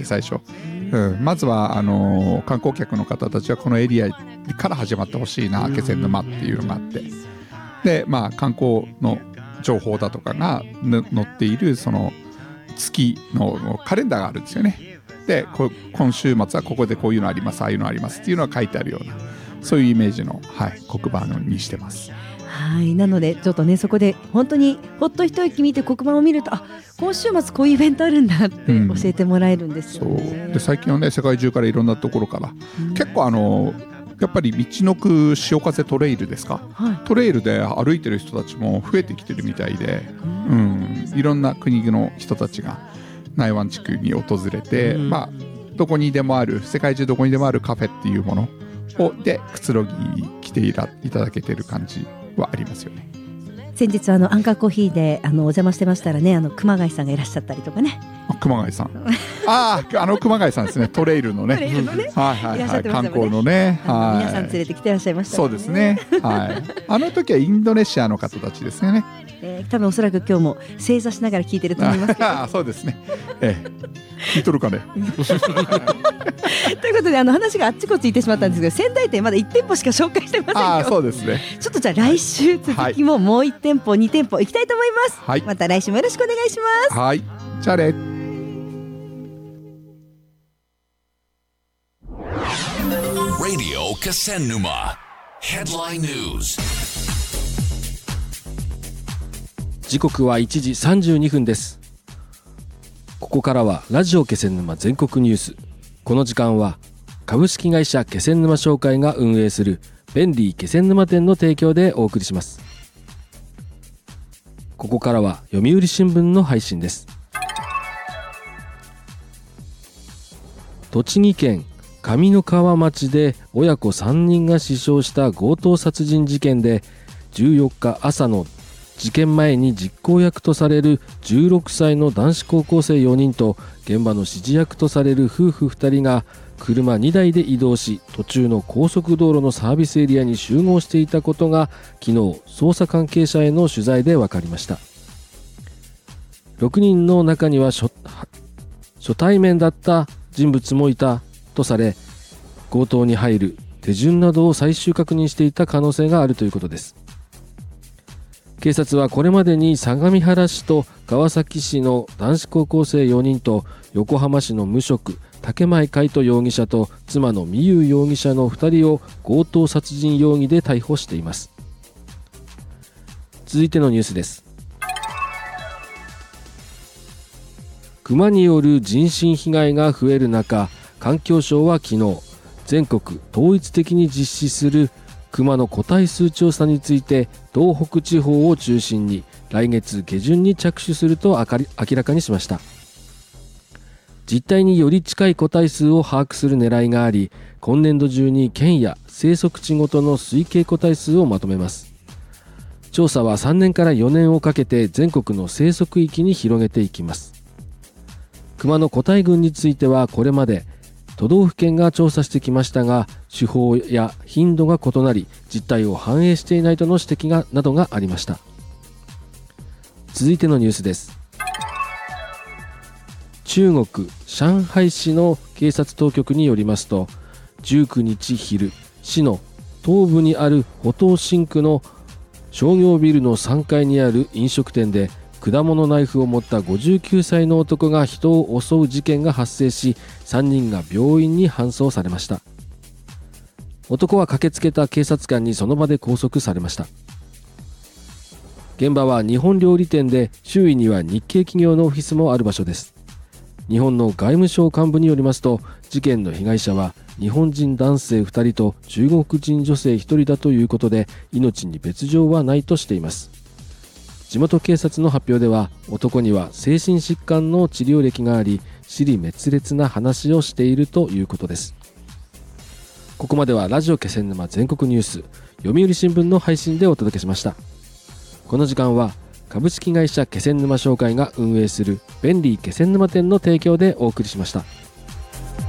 最初、まずは観光客の方たちはこのエリアから始まってほしいな、気仙沼っていうのがあって、で観光の情報だとかが載っているその月のカレンダーがあるんですよね。で今週末はここでこういうのあります、ああいうのありますっていうのが書いてあるような、そういうイメージの、黒板にしてます。 なのでちょっとね、そこで本当にほっと一息見て黒板を見ると、今週末こういうイベントあるんだって教えてもらえるんですよね。 そうで、最近はね、世界中からいろんなところから、結構やっぱり道のく潮風トレイルですか、トレイルで歩いてる人たちも増えてきてるみたいで、いろんな国の人たちが内湾地区に訪れて、どこにでもある、世界中どこにでもあるカフェっていうものでくつろぎ来ていただけてる感じはありますよね。 先日アンカーコーヒーでお邪魔してましたらね、熊谷さんがいらっしゃったりとかね。 熊谷さん熊谷さんですね、トレイルのね、観光のね、 皆さん連れてきてらっしゃいました、 そうですね、あの時はインドネシアの方たちですね。 多分おそらく今日も正座しながら聞いてると思いますけどそうですね、聞いとるかねということで話があっちこっち行ってしまったんですけど、仙台店まだ1店舗しか紹介してませんよ。 そうですね。 ちょっとじゃあ来週続きももう1店舗2店舗行きたいと思います、また来週もよろしくお願いします。 じゃあね。 Radio Kesennuma Headline News。 時刻は1時32分です。ここからはラジオ気仙沼全国ニュース。この時間は株式会社気仙沼商会が運営する便利気仙沼店の提供でお送りします。ここからは読売新聞の配信です。栃木県上三川町で親子3人が死傷した強盗殺人事件で、14日朝の事件前に実行役とされる16歳の男子高校生4人と現場の指示役とされる夫婦2人が車2台で移動し、途中の高速道路のサービスエリアに集合していたことが昨日捜査関係者への取材で分かりました。6人の中には初対面だった人物もいたとされ、強盗に入る手順などを最終確認していた可能性があるということです。警察はこれまでに相模原市と川崎市の男子高校生4人と横浜市の無職竹前海斗容疑者と妻の美優容疑者の2人を強盗殺人容疑で逮捕しています。続いてのニュースです。クマによる人身被害が増える中、環境省は昨日全国統一的に実施するクマの個体数調査について東北地方を中心に来月下旬に着手すると明らかにしました。実態により近い個体数を把握する狙いがあり、今年度中に県や生息地ごとの推計個体数をまとめます。調査は3年から4年をかけて全国の生息域に広げていきます。クマの個体群についてはこれまで都道府県が調査してきましたが、手法や頻度が異なり実態を反映していないとの指摘などがありました。続いてのニュースです。中国上海市の警察当局によりますと、19日昼、市の東部にある浦東新区の商業ビルの3階にある飲食店で果物ナイフを持った59歳の男が人を襲う事件が発生し、3人が病院に搬送されました。男は駆けつけた警察官にその場で拘束されました。現場は日本料理店で、周囲には日系企業のオフィスもある場所です。日本の外務省幹部によりますと、事件の被害者は日本人男性2人と中国人女性1人だということで、命に別状はないとしています。地元警察の発表では、男には精神疾患の治療歴があり、支離滅裂な話をしているということです。ここまではラジオ気仙沼全国ニュース、読売新聞の配信でお届けしました。この時間は株式会社気仙沼商会が運営する便利気仙沼店の提供でお送りしました。